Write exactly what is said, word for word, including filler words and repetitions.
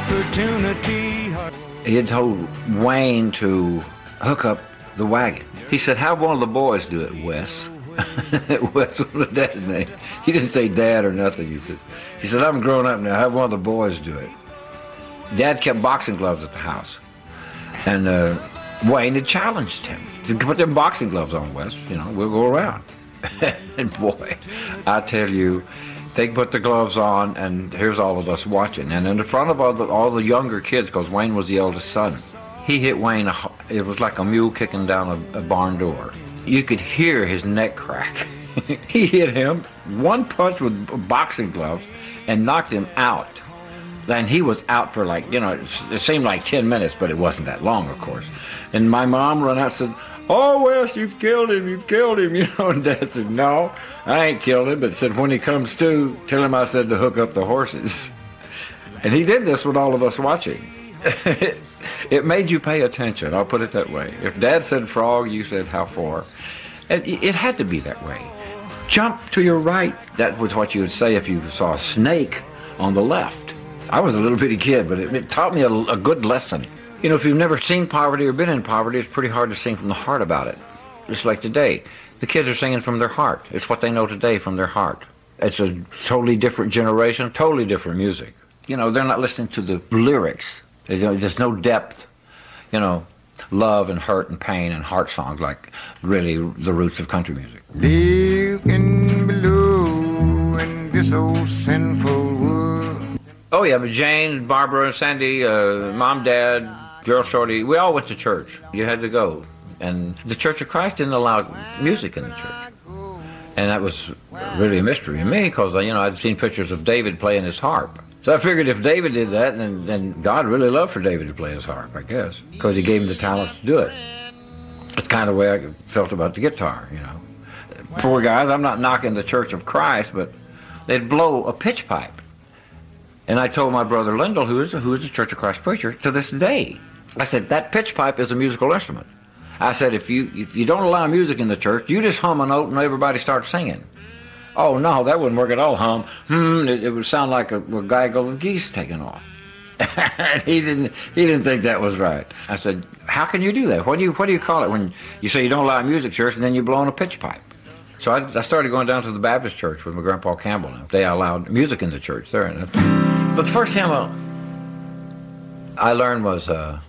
opportunity. He had told Wayne to hook up the wagon. He said, have one of the boys do it, Wes. Wes was the dad's name. He didn't say dad or nothing. He said, he said, I'm grown up now. Have one of the boys do it. Dad kept boxing gloves at the house. And uh, Wayne had challenged him to put them boxing gloves on, Wes. You know, we'll go around. And boy, I tell you, they put the gloves on, and here's all of us watching. And in the front of all the, all the younger kids, because Wayne was the eldest son, he hit Wayne, a, it was like a mule kicking down a, a barn door. You could hear his neck crack. He hit him one punch with boxing gloves and knocked him out. And he was out for like, you know, it, it seemed like ten minutes, but it wasn't that long, of course. And my mom ran out and said, oh, Wes, you've killed him, you've killed him, you know. And Dad said, no, I ain't killed him, but said, when he comes to, tell him I said to hook up the horses. And he did this with all of us watching. It made you pay attention, I'll put it that way. If Dad said frog, you said how far. And it had to be that way. Jump to your right, that was what you would say if you saw a snake on the left. I was a little bitty kid, but it, it taught me a, a good lesson. You know, if you've never seen poverty or been in poverty, it's pretty hard to sing from the heart about it. Just like today. The kids are singing from their heart. It's what they know today from their heart. It's a totally different generation, totally different music. You know, they're not listening to the lyrics. There's no depth, you know, love and hurt and pain and heart songs like really the roots of country music. Living below in this old sinful world. Oh yeah, but Jane, Barbara, Sandy, uh, Mom, Dad, Girl Shorty, we all went to church. You had to go. And the Church of Christ didn't allow music in the church. And that was really a mystery to me because, you know, I'd seen pictures of David playing his harp. So I figured if David did that, then, then God really loved for David to play his harp, I guess, because he gave him the talent to do it. That's kind of the way I felt about the guitar, you know. Poor guys, I'm not knocking the Church of Christ, but they'd blow a pitch pipe. And I told my brother Lyndall, who is, who is a Church of Christ preacher, to this day, I said, that pitch pipe is a musical instrument. I said, if you, if you don't allow music in the church, you just hum a note and everybody starts singing. Oh, no, that wouldn't work at all, hum. Hmm, it, it would sound like a, a gaggle of geese taking off. he didn't he didn't think that was right. I said, how can you do that? What do you what do you call it when you say you don't allow music church and then you blow on a pitch pipe? So I, I started going down to the Baptist church with my grandpa Campbell. They allowed music in the church there. But the first hymn I learned was... Uh,